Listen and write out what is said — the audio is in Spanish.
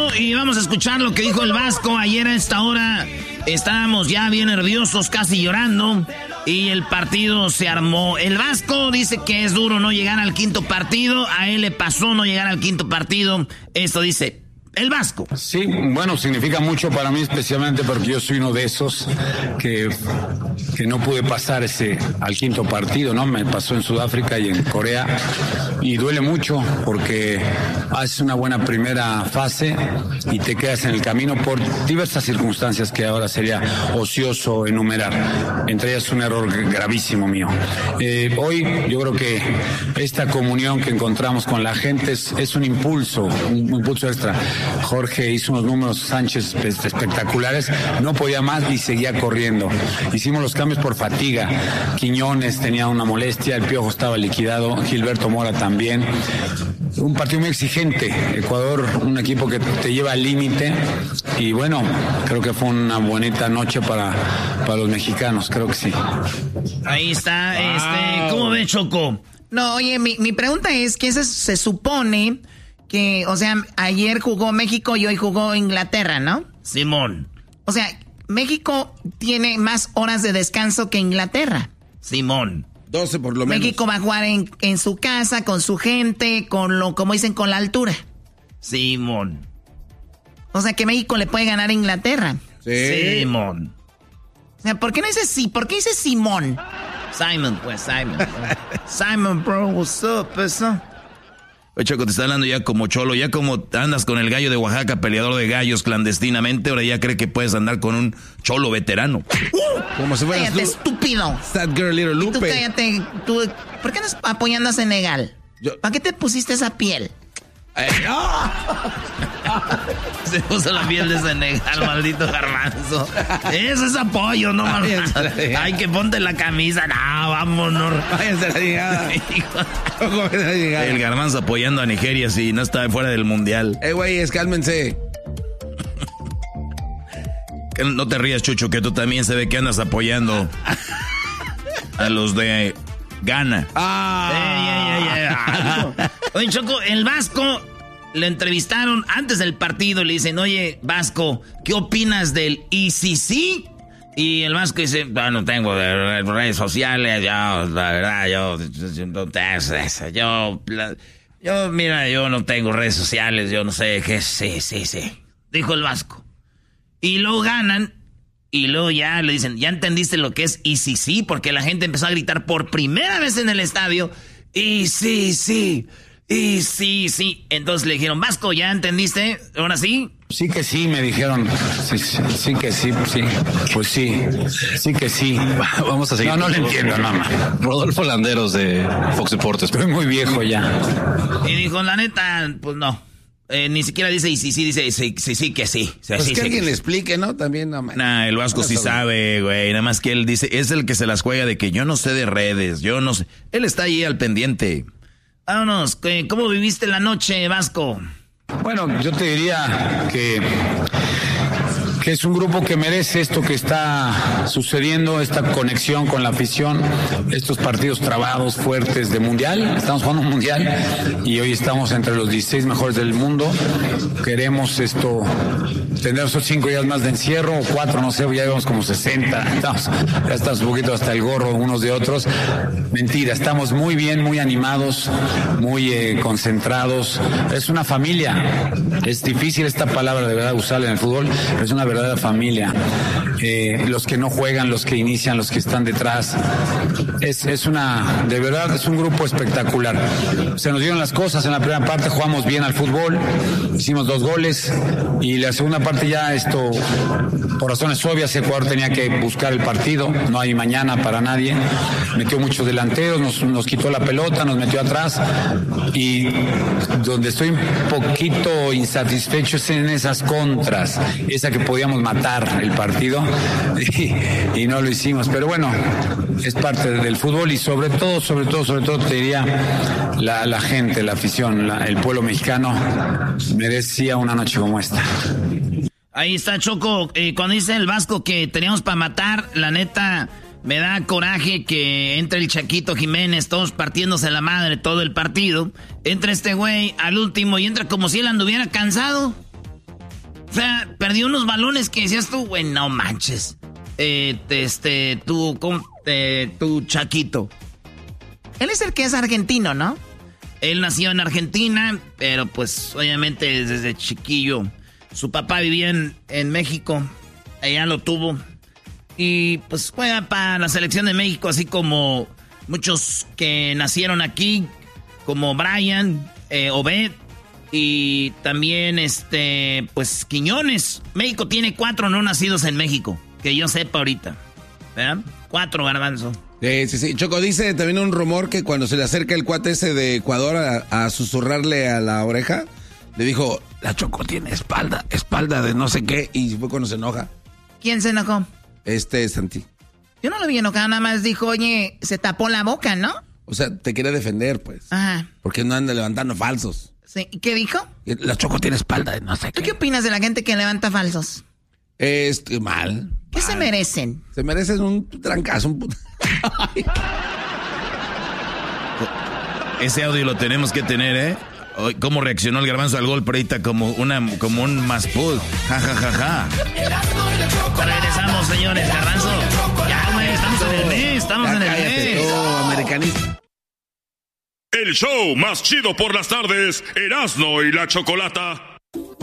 y vamos a escuchar lo que dijo el Vasco. Ayer a esta hora estábamos ya bien nerviosos, casi llorando, y el partido se armó. El Vasco dice que es duro no llegar al quinto partido. A él le pasó no llegar al quinto partido. Esto dice el Vasco. Sí, bueno, significa mucho para mí, especialmente porque yo soy uno de esos que no pude pasar al quinto partido, ¿no? Me pasó en Sudáfrica y en Corea, y duele mucho porque haces una buena primera fase y te quedas en el camino por diversas circunstancias que ahora sería ocioso enumerar. Entre ellas un error gravísimo mío. Hoy yo creo que esta comunión que encontramos con la gente es un impulso extra. Jorge hizo unos números, Sánchez, espectaculares, no podía más y seguía corriendo. Hicimos los cambios por fatiga. Quiñones tenía una molestia, el Piojo estaba liquidado, Gilberto Mora también. Un partido muy exigente. Ecuador, un equipo que te lleva al límite, y bueno, creo que fue una bonita noche para los mexicanos, creo que sí. Ahí está, ¿cómo ves, Choco? No, oye, mi pregunta es que se supone que, o sea, ayer jugó México y hoy jugó Inglaterra, ¿no? Simón. O sea, México tiene más horas de descanso que Inglaterra. Simón. 12 por lo menos. México va a jugar en su casa, con su gente, como dicen, con la altura. Simón. O sea, que México le puede ganar a Inglaterra. Sí. Simón. O sea, ¿por qué no dice sí? ¿Por qué dice Simón? Simon, pues, Simon. Simon, bro, what's up, eso? Oye, Choco, te está hablando ya como cholo, ya como andas con el gallo de Oaxaca, peleador de gallos clandestinamente, ahora ya cree que puedes andar con un cholo veterano. Como si fueras cállate, estúpido. That girl, little Lupe. Tú cállate, ¿por qué andas apoyando a Senegal? ¿Para qué te pusiste esa piel? Se puso la piel de Senegal, maldito garbanzo. Eso es apoyo, no mames. Ay, que ponte la camisa. No, vámonos. Váyanse a la llegada. El garbanzo apoyando a Nigeria si no está fuera del mundial. Güeyes, cálmense. No te rías, Chucho, que tú también se ve que andas apoyando a los de Ghana. Oye, Choco, el Vasco le entrevistaron antes del partido, le dicen, oye, Vasco, ¿qué opinas del ICC? Y el Vasco dice, no tengo redes sociales, la verdad, yo no tengo redes sociales, yo no sé qué, sí, dijo el Vasco. Y luego ganan, y luego ya le dicen, ¿ya entendiste lo que es ICC? Porque la gente empezó a gritar por primera vez en el estadio, y sí. Entonces le dijeron, Vasco, ¿ya entendiste? ¿Ahora sí? Sí que sí, me dijeron. Sí que sí. Pues sí que sí. Vamos a seguir. No le entiendo, nada. Rodolfo Landeros de Fox Deportes. Estoy muy viejo ya. Y dijo, la neta, pues no. Ni siquiera dice y sí, dice sí que sí. O sea, pues sí, que sí, alguien que le sí. explique, ¿no? También no. Nah, el Vasco sí sabe, güey. Nada más que él dice, es el que se las juega de que yo no sé de redes, yo no sé. Él está ahí al pendiente. Vámonos, ¿cómo viviste la noche, Vasco? Bueno, yo te diría que es un grupo que merece esto que está sucediendo, esta conexión con la afición, estos partidos trabados, fuertes de mundial. Estamos jugando un mundial y hoy estamos entre los 16 mejores del mundo. Queremos tener esos 5 días más de encierro, o 4, no sé, ya llevamos como 60. Ya estamos un poquito hasta el gorro unos de otros. Mentira, estamos muy bien, muy animados, muy concentrados. Es una familia. Es difícil esta palabra de verdad usarla en el fútbol, pero es una verdadera familia. Los que no juegan, los que inician, los que están detrás. De verdad, es un grupo espectacular. Se nos dieron las cosas. En la primera parte jugamos bien al fútbol, hicimos 2 goles, y la segunda parte ya por razones obvias, Ecuador tenía que buscar el partido. No hay mañana para nadie. Metió muchos delanteros, nos quitó la pelota, nos metió atrás, y donde estoy un poquito insatisfecho es en esas contras, esa que podíamos matar el partido y no lo hicimos, pero bueno, es parte del fútbol, y sobre todo te diría la gente, la afición, el pueblo mexicano merecía una noche como esta. Ahí está, Choco. Cuando dice el Vasco que teníamos para matar, la neta, me da coraje que entre el Chaquito Jiménez, todos partiéndose la madre todo el partido. Entra este güey al último y entra como si él anduviera cansado. O sea, perdió unos balones que decías tú, güey, no manches. Tu Chaquito. Él es el que es argentino, ¿no? Él nació en Argentina, pero pues obviamente desde chiquillo. Su papá vivía en México, allá lo tuvo. Y pues juega para la selección de México, así como muchos que nacieron aquí, como Brian, Obed, y también pues Quiñones. México tiene 4 no nacidos en México, que yo sepa ahorita. ¿Verdad? 4, Garbanzo. Sí. Choco, dice también un rumor que cuando se le acerca el cuate ese de Ecuador a susurrarle a la oreja, le dijo, la Choco tiene espalda de no sé qué, y fue cuando se enoja. ¿Quién se enojó? Santi. Yo no lo vi enojado, nada más dijo, oye, se tapó la boca, ¿no? O sea, te quiere defender, pues. Ajá. Porque no anda levantando falsos. Sí. ¿Y qué dijo? La Choco tiene espalda de no sé ¿Tú qué. qué opinas de la gente que levanta falsos? Mal. ¿Qué se merecen? Se merecen un trancazo, Ese audio lo tenemos que tener, ¿eh? ¿Cómo reaccionó el Garbanzo al gol? Pero ahorita como un maspud. Ja, ja, ja, ja. Regresamos, señores. Garbanzo. Ya, güey, estamos en el mes. Estamos en el mes. Americanista. El show más chido por las tardes, Erasmo y la Chocolata.